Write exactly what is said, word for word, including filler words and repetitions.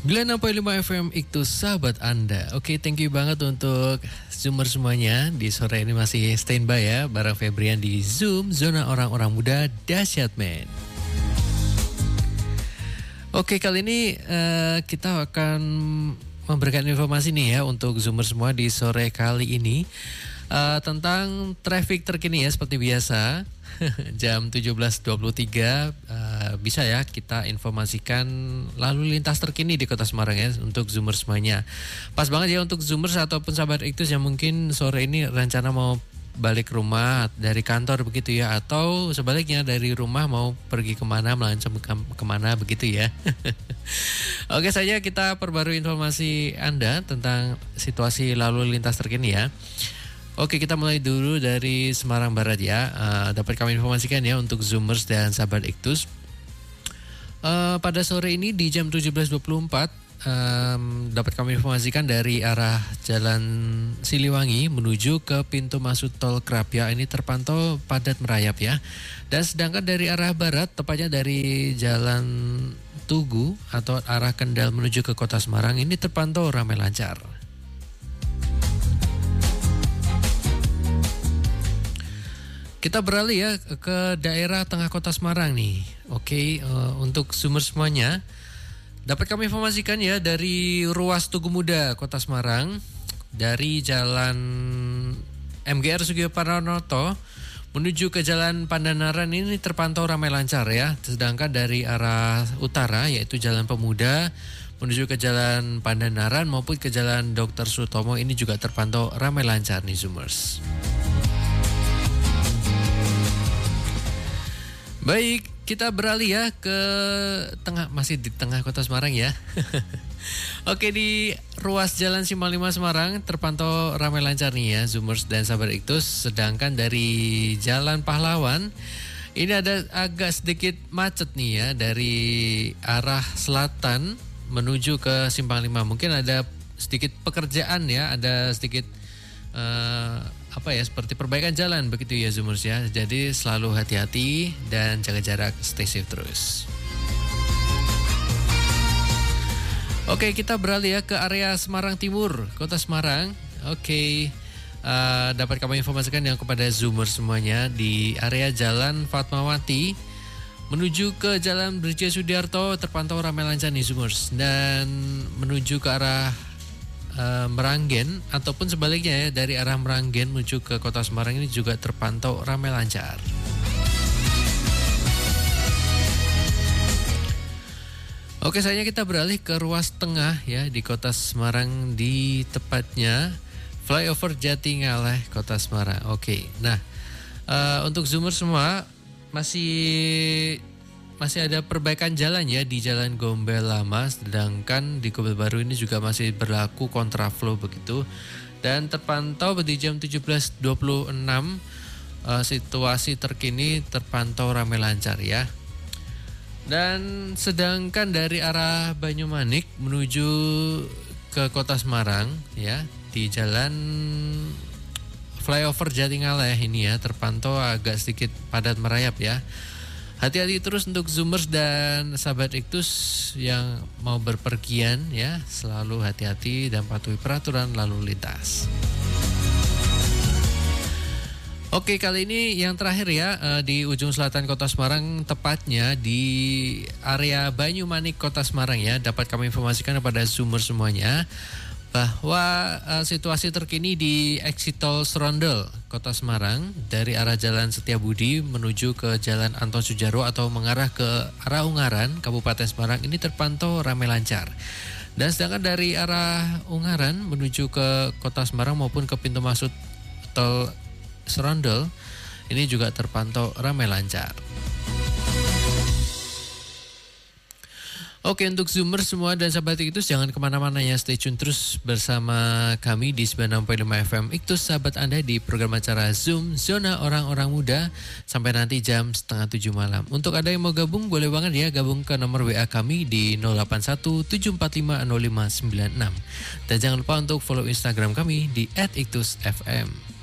sembilan enam koma lima F M Iktus sahabat Anda. Oke, thank you banget untuk Zoomer semuanya. Di sore ini masih standby ya, bareng Febrian di Zoom, Zona Orang-Orang Muda Dahsyat Men. Oke, kali ini uh, kita akan memberikan informasi nih ya untuk Zoomer semua di sore kali ini. Uh, tentang traffic terkini ya, seperti biasa. Jam tujuh belas dua puluh tiga uh, bisa ya kita informasikan lalu lintas terkini di Kota Semarang ya untuk Zoomers semuanya. Pas banget ya untuk Zoomers ataupun sahabat Iktus yang mungkin sore ini rencana mau balik rumah dari kantor begitu ya, atau sebaliknya dari rumah mau pergi kemana, melancong ke- kemana begitu ya. Oke saja kita perbarui informasi Anda tentang situasi lalu lintas terkini ya. Oke, kita mulai dulu dari Semarang Barat ya. Uh, dapat kami informasikan ya untuk Zoomers dan sahabat Iktus. Uh, pada sore ini di jam tujuh belas dua puluh empat um, dapat kami informasikan dari arah Jalan Siliwangi menuju ke pintu masuk tol Krapia ini terpantau padat merayap ya. Dan sedangkan dari arah barat, tepatnya dari Jalan Tugu atau arah Kendal menuju ke Kota Semarang ini terpantau ramai lancar. Kita beralih ya ke daerah tengah Kota Semarang nih. Oke, uh, untuk Zoomers semuanya dapat kami informasikan ya dari ruas Tugu Muda Kota Semarang, dari Jalan M G R Sugio Pranoto menuju ke Jalan Pandanaran ini terpantau ramai lancar ya. Sedangkan dari arah utara yaitu Jalan Pemuda menuju ke Jalan Pandanaran maupun ke Jalan Dokter Sutomo ini juga terpantau ramai lancar nih Zoomers. Baik, kita beralih ya ke tengah, masih di tengah Kota Semarang ya. Oke, di ruas Jalan Simpang lima Semarang terpantau ramai lancar nih ya Zoomers dan sahabat Iktus. Sedangkan dari Jalan Pahlawan ini ada agak sedikit macet nih ya dari arah selatan menuju ke Simpang lima. Mungkin ada sedikit pekerjaan ya, ada sedikit uh, apa ya, seperti perbaikan jalan begitu ya Zoomers ya. Jadi selalu hati-hati dan jaga jarak, stay safe terus. Oke, kita beralih ya ke area Semarang Timur, Kota Semarang. Oke, uh, dapat kami informasikan yang kepada Zoomers semuanya di area Jalan Fatmawati menuju ke Jalan Brigjen Sudiarto terpantau ramai lancar nih Zoomers, dan menuju ke arah Uh, Meranggen ataupun sebaliknya ya dari arah Meranggen menuju ke Kota Semarang ini juga terpantau ramai lancar. Oke, sayangnya kita beralih ke ruas tengah ya di Kota Semarang, di tepatnya flyover Jatingaleh Kota Semarang. Oke, nah uh, untuk Zoomer semua masih Masih ada perbaikan jalan ya di Jalan Gombel Lama, sedangkan di Gombel Baru ini juga masih berlaku kontraflow begitu. Dan terpantau di jam tujuh belas dua puluh enam uh, situasi terkini terpantau ramai lancar ya. Dan sedangkan dari arah Banyumanik menuju ke Kota Semarang ya di Jalan flyover Jatingaleh ini ya terpantau agak sedikit padat merayap ya. Hati-hati terus untuk Zoomers dan sahabat Iktus yang mau berpergian ya, selalu hati-hati dan patuhi peraturan lalu lintas. Oke, kali ini yang terakhir ya di ujung selatan Kota Semarang, tepatnya di area Banyumanik Kota Semarang ya. Dapat kami informasikan kepada Zoomers semuanya bahwa uh, situasi terkini di exit tol Serondol Kota Semarang dari arah Jalan Setiabudi menuju ke Jalan Anton Sujaro atau mengarah ke arah Ungaran Kabupaten Semarang ini terpantau ramai lancar. Dan sedangkan dari arah Ungaran menuju ke Kota Semarang maupun ke pintu masuk tol Serondol ini juga terpantau ramai lancar. Oke, untuk Zoomer semua dan sahabat Iktus jangan kemana-mana ya, stay tune terus bersama kami di sembilan enam koma lima F M Iktus sahabat Anda di program acara Zoom Zona Orang-Orang Muda sampai nanti jam setengah tujuh malam. Untuk ada yang mau gabung boleh banget ya gabung ke nomor W A kami di nol delapan satu tujuh empat lima nol lima sembilan enam. Dan jangan lupa untuk follow Instagram kami di et iktus f m.